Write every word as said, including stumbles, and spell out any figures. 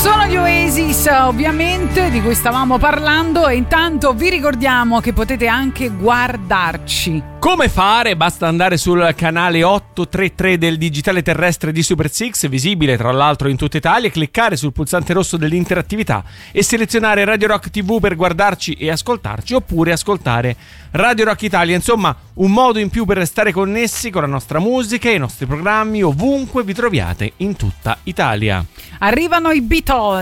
Sono gli Oasis, ovviamente, di cui stavamo parlando, e intanto vi ricordiamo che potete anche guardarci. Come fare? Basta andare sul canale ottocentotrentatré del digitale terrestre di Super Six, visibile tra l'altro in tutta Italia, cliccare sul pulsante rosso dell'interattività e selezionare Radio Rock tivù per guardarci e ascoltarci, oppure ascoltare Radio Rock Italia. Insomma, un modo in più per restare connessi con la nostra musica e i nostri programmi ovunque vi troviate in tutta Italia. Arrivano i Beatles.